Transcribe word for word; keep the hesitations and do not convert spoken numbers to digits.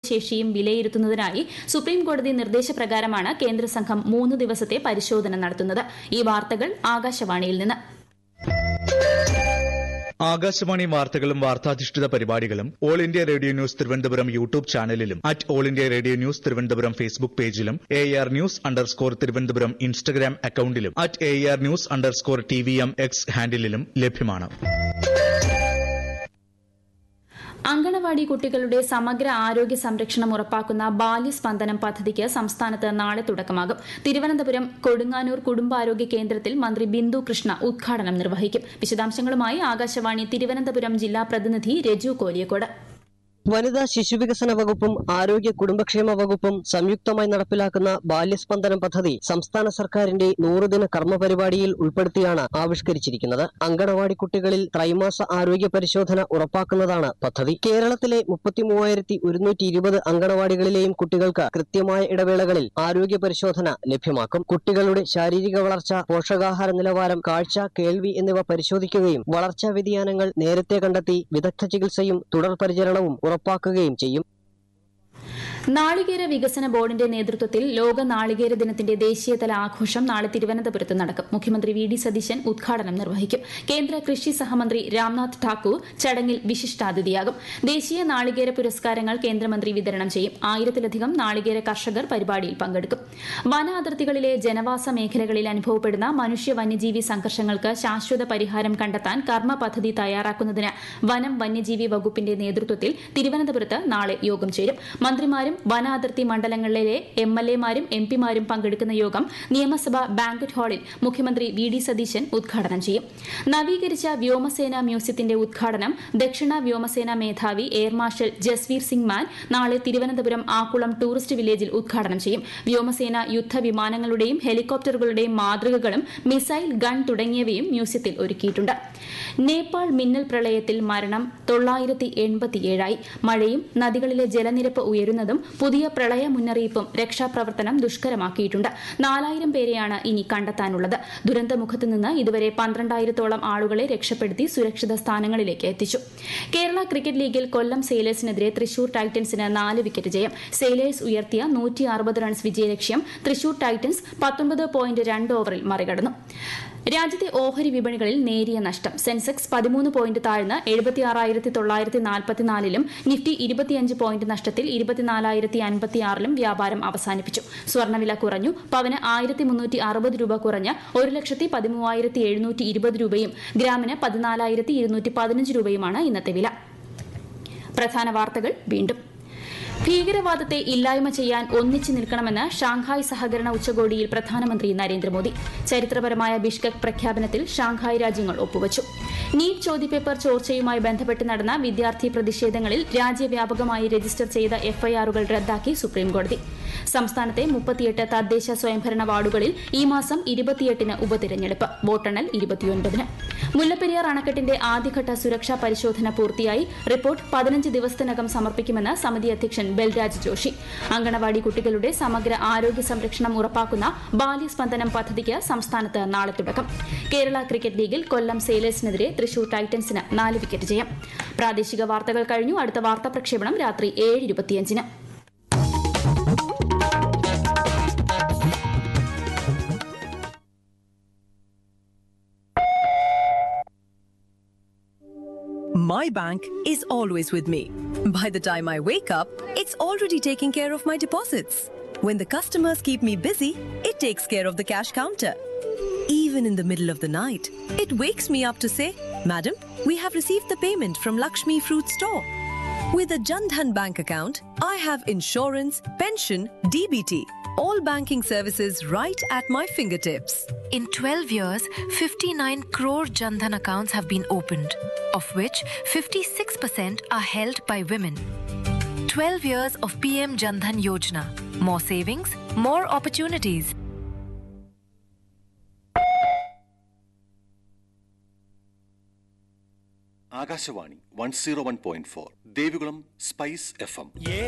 ശേഷിയും വിലയിരുത്തുന്നതിനായി സുപ്രീംകോടതി നിർദ്ദേശപ്രകാരമാണ് കേന്ദ്ര സംഘം മൂന്ന് ദിവസത്തെ പരിശോധന നടത്തുന്നത്. ഈ വാർത്തകൾ ആകാശവാണിയിൽ നിന്ന്. ആകാശവാണി വാർത്തകളും വാർത്താധിഷ്ഠിത പരിപാടികളും all India radio news Thiruvananthapuram YouTube ചാനലിലും at all India radio news Thiruvananthapuram Facebook പേജിലും A R news underscore Thiruvananthapuram Instagram അക്കൌണ്ടിലും at A R news underscore T V M X ഹാൻഡിലും ലഭ്യമാണ്. അങ്കണവാടി കുട്ടികളുടെ സമഗ്ര ആരോഗ്യ സംരക്ഷണം ഉറപ്പാക്കുന്ന ബാല്യസ്പന്ദനം പദ്ധതിക്ക് സംസ്ഥാനത്ത് നാളെ തുടക്കമാകും. തിരുവനന്തപുരം കൊടുങ്ങാനൂർ കുടുംബാരോഗ്യ കേന്ദ്രത്തിൽ മന്ത്രി ബിന്ദു കൃഷ്ണ ഉദ്ഘാടനം നിർവഹിക്കും. വിശദാംശങ്ങളുമായി ആകാശവാണി തിരുവനന്തപുരം ജില്ലാ പ്രതിനിധി രജു കോലിയക്കോട്. വനിതാ ശിശുവികസന വകുപ്പും ആരോഗ്യ കുടുംബക്ഷേമ വകുപ്പും സംയുക്തമായി നടപ്പിലാക്കുന്ന ബാല്യസ്പന്ദനം പദ്ധതി സംസ്ഥാന സർക്കാരിന്റെ നൂറുദിന കർമ്മ പരിപാടിയിൽ ഉൾപ്പെടുത്തിയാണ് ആവിഷ്കരിച്ചിരിക്കുന്നത്. അങ്കണവാടി കുട്ടികളിൽ ത്രൈമാസ ആരോഗ്യ പരിശോധന ഉറപ്പാക്കുന്നതാണ് പദ്ധതി. കേരളത്തിലെ മുപ്പത്തി മൂവായിരത്തി ഒരുന്നൂറ്റി ഇരുപത് അങ്കണവാടികളിലെയും കുട്ടികൾക്ക് കൃത്യമായ ഇടവേളകളിൽ ആരോഗ്യ പരിശോധന ലഭ്യമാക്കും. കുട്ടികളുടെ ശാരീരിക വളർച്ച, പോഷകാഹാര നിലവാരം, കാഴ്ച, കേൾവി എന്നിവ പരിശോധിക്കുകയും വളർച്ചാ വ്യതിയാനങ്ങൾ നേരത്തെ കണ്ടെത്തി വിദഗ്ധ ചികിത്സയും തുടർ പരിചരണവും ഉറപ്പാക്കുകയും ചെയ്യും. നാളികേര വികസന ബോർഡിന്റെ നേതൃത്വത്തിൽ ലോക നാളികേര ദിനത്തിന്റെ ദേശീയതല ആഘോഷം നാളെ തിരുവനന്തപുരത്ത് നടക്കും. മുഖ്യമന്ത്രി വി ഡി സതീശൻ ഉദ്ഘാടനം നിർവഹിക്കും. കേന്ദ്ര കൃഷി സഹമന്ത്രി രാംനാഥ് ഠാക്കൂർ ചടങ്ങിൽ വിശിഷ്ടാതിഥിയാകും. ദേശീയ നാളികേര പുരസ്കാരങ്ങൾ കേന്ദ്രമന്ത്രി വിതരണം ചെയ്യും. ആയിരത്തിലധികം നാളികേര കർഷകർ പരിപാടിയിൽ പങ്കെടുക്കും. വന അതിർത്തികളിലെ ജനവാസ മേഖലകളിൽ അനുഭവപ്പെടുന്ന മനുഷ്യ വന്യജീവി സംഘർഷങ്ങൾക്ക് ശാശ്വത പരിഹാരം കണ്ടെത്താൻ കർമ്മ പദ്ധതി തയ്യാറാക്കുന്നതിന് വനം വന്യജീവി വകുപ്പിന്റെ നേതൃത്വത്തിൽ തിരുവനന്തപുരത്ത് നാളെ യോഗം ചേരും. മന്ത്രിമാരും വന അതിർത്തി മണ്ഡലങ്ങളിലെ എം എൽ എമാരും എം പിമാരും പങ്കെടുക്കുന്ന യോഗം നിയമസഭ ബാങ്ക്വറ്റ് ഹാളിൽ മുഖ്യമന്ത്രി വി ഡി സതീശൻ ഉദ്ഘാടനം ചെയ്യും. നവീകരിച്ച വ്യോമസേന മ്യൂസിയത്തിന്റെ ഉദ്ഘാടനം ദക്ഷിണ വ്യോമസേന മേധാവി എയർ മാർഷൽ ജസ്വീർ സിംഗ് മാൻ നാളെ തിരുവനന്തപുരം ആക്കുളം ടൂറിസ്റ്റ് വില്ലേജിൽ ഉദ്ഘാടനം ചെയ്യും. വ്യോമസേന യുദ്ധവിമാനങ്ങളുടെയും ഹെലികോപ്റ്ററുകളുടെയും മാതൃകകളും മിസൈൽ ഗൺ തുടങ്ങിയവയും മ്യൂസിയത്തിൽ ഒരുക്കിയിട്ടുണ്ട്. നേപ്പാൾ മിന്നൽ പ്രളയത്തിൽ മരണം തൊള്ളായിരത്തി എൺപത്തിയേഴായി. മഴയും നദികളിലെ ജലനിരപ്പ് ഉയരുന്നതും പുതിയ പ്രളയ മുന്നറിയിപ്പും രക്ഷാപ്രവർത്തനം ദുഷ്കരമാക്കിയിട്ടുണ്ട്. നാലായിരം പേരെയാണ് ഇനി കണ്ടെത്താനുള്ളത്. ദുരന്തമുഖത്ത് നിന്ന് ഇതുവരെ പന്ത്രണ്ടായിരത്തോളം ആളുകളെ രക്ഷപ്പെടുത്തി സുരക്ഷിത സ്ഥാനങ്ങളിലേക്ക് എത്തിച്ചു. കേരള ക്രിക്കറ്റ് ലീഗിൽ കൊല്ലം സെയിലേഴ്സിനെതിരെ തൃശൂർ ടൈറ്റൻസിന് നാല് വിക്കറ്റ് ജയം. സെയിലേഴ്സ് ഉയർത്തിയ നൂറ്റി അറുപത് റൺസ് വിജയലക്ഷ്യം തൃശൂർ ടൈറ്റൻസ് പത്തൊൻപത് പോയിന്റ് രണ്ട് ഓവറിൽ മറികടന്നു. രാജ്യത്തെ ഓഹരി വിപണികളിൽ നേരിയ നഷ്ടം. സെൻസെക്സ് പതിമൂന്ന് പോയിന്റ് താഴ്ന്ന് എഴുപത്തിയാറായിരത്തി തൊള്ളായിരത്തി നാൽപ്പത്തിനാലിലും നിഫ്റ്റി ഇരുപത്തിയഞ്ച് പോയിന്റ് നഷ്ടത്തിൽ ഇരുപത്തിനാലായിരത്തി അൻപത്തിയാറിലും വ്യാപാരം അവസാനിപ്പിച്ചു. സ്വർണ്ണവില കുറഞ്ഞു. പവന് ആയിരത്തി മുന്നൂറ്റി അറുപത് രൂപ കുറഞ്ഞ് ഒരു ലക്ഷത്തി പതിമൂവായിരത്തി എഴുന്നൂറ്റി ഇരുപത് രൂപയും ഗ്രാമിന് പതിനാലായിരത്തി ഇരുന്നൂറ്റി പതിനഞ്ച് രൂപയുമാണ് ഇന്നത്തെ വില. പ്രധാന വാർത്തകൾ വീണ്ടും. ഭീകരവാദത്തെ ഇല്ലായ്മ ചെയ്യാൻ ഒന്നിച്ചു നിൽക്കണമെന്ന് ഷാങ്ഹായ് സഹകരണ ഉച്ചകോടിയിൽ പ്രധാനമന്ത്രി നരേന്ദ്രമോദി. ചരിത്രപരമായ ബിഷ്കെക് പ്രഖ്യാപനത്തിൽ ഷാങ്ഹായ് രാജ്യങ്ങൾ ഒപ്പുവച്ചു. നീറ്റ് ചോദ്യപേപ്പർ ചോർച്ചയുമായി ബന്ധപ്പെട്ട് നടന്ന വിദ്യാർത്ഥി പ്രതിഷേധങ്ങളിൽ രാജ്യവ്യാപകമായി രജിസ്റ്റർ ചെയ്ത എഫ്ഐആറുകൾ റദ്ദാക്കി സുപ്രീംകോടതി. സംസ്ഥാനത്തെ മുപ്പത്തിയെട്ട് തദ്ദേശ സ്വയംഭരണ വാർഡുകളിൽ ഈ മാസം ഇരുപത്തിയെട്ടിന് ഉപതിരഞ്ഞെടുപ്പ്. വോട്ടെണ്ണൽ ഇരുപത്തിയൊൻപതിന്. മുല്ലപ്പെരിയാർ അണക്കെട്ടിന്റെ ആദ്യഘട്ട സുരക്ഷാ പരിശോധന പൂർത്തിയായി. റിപ്പോർട്ട് പതിനഞ്ച് ദിവസത്തിനകം സമർപ്പിക്കുമെന്ന് സമിതി അധ്യക്ഷൻ ബൽരാജ് ജോഷി. അങ്കണവാടി കുട്ടികളുടെ സമഗ്ര ആരോഗ്യ സംരക്ഷണം ഉറപ്പാക്കുന്ന ബാല്യസ്പന്ദനം പദ്ധതിക്ക് സംസ്ഥാനത്ത് നാളെ തുടക്കം. കേരള ക്രിക്കറ്റ് ലീഗിൽ കൊല്ലം സെയിലേഴ്സിനെതിരെ തൃശൂർ ടൈറ്റൻസിന് നാല് വിക്കറ്റ് ജയം. പ്രാദേശിക വാർത്തകൾ കഴിഞ്ഞു. അടുത്ത വാർത്താ പ്രക്ഷേപണം രാത്രി ഏഴ് ഇരുപത്തിയഞ്ചിന്. My bank is always with me. By the time I wake up, it's already taking care of my deposits. When the customers keep me busy, it takes care of the cash counter. Even in the middle of the night, it wakes me up to say, "Madam, we have received the payment from Lakshmi Fruit Store." With a Jan Dhan bank account, I have insurance, pension, D B T, all banking services right at my fingertips. In twelve years, fifty-nine crore Jan Dhan accounts have been opened, of which fifty-six percent are held by women. twelve years of P M Jan Dhan Yojana. More savings, more opportunities. Akashvani one zero one point four Devikulam spice F M.